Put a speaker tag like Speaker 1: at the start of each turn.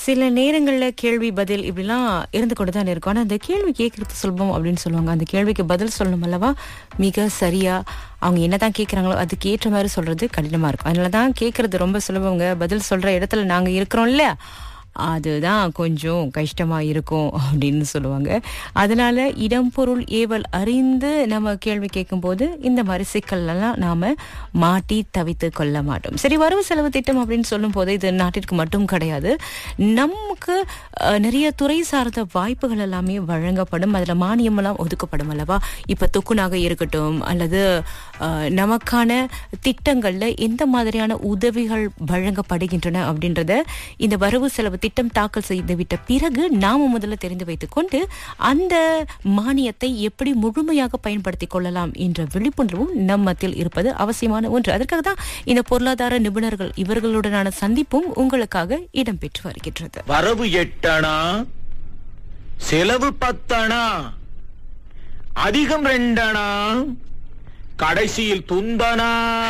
Speaker 1: சில நேரங்கள்ல கேள்வி பதில் இப்படிலாம் இருந்து கொண்டுதான் இருக்கும். ஆனா அந்த கேள்வி கேட்கறது சுலபம் அப்படின்னு சொல்லுவாங்க. அந்த கேள்விக்கு பதில் சொல்லணும் அல்லவா, மிக சரியா அவங்க என்னதான் கேட்கறாங்களோ அதுக்கு ஏற்ற மாதிரி சொல்றது கடினமா இருக்கும். அதனாலதான் கேட்கறது ரொம்ப சுலபங்க, பதில் சொல்ற இடத்துல நாங்க இருக்கிறோம் இல்லையா, அதுதான் கொஞ்சம் கஷ்டமா இருக்கும் அப்படின்னு சொல்லுவாங்க. அதனால இடம் பொருள் ஏவல் அறிந்து நம்ம கேள்வி கேட்கும் போது இந்த மாதிரி சிக்கல்லாம் நாம மாட்டி தவித்து கொள்ள மாட்டோம். சரி, வரவு செலவு திட்டம் அப்படின்னு சொல்லும் போது இது நாட்டிற்கு மட்டும் கிடையாது, நமக்கு நிறைய துறை சார்ந்த வாய்ப்புகள் எல்லாமே வழங்கப்படும். அதுல மானியம் எல்லாம் ஒதுக்கப்படும் அல்லவா. இப்ப தொக்குனாக இருக்கட்டும் அல்லது நமக்கான திட்டங்கள்ல எந்த மாதிரியான உதவிகள் வழங்கப்படுகின்றன அப்படின்றத இந்த வரவு செலவு திட்டம் தாக்கல் செய்துவிட்ட பிறகு நாம முதல்ல தெரிந்து வைத்துக் கொண்டு அந்த மானியத்தை எப்படி முழுமையாக பயன்படுத்திக் கொள்ளலாம் என்ற விழிப்புணர்வும் நம்மத்தில் இருப்பது அவசியமான ஒன்று. அதற்காக தான் இந்த பொருளாதார நிபுணர்கள் இவர்களுடனான சந்திப்பும் உங்களுக்காக இடம்பெற்று வருகின்றது.
Speaker 2: வரவு 8 அணா, செலவு 10 அணா, அதிகம் 2 அணா, கடைசியில் துந்தனா.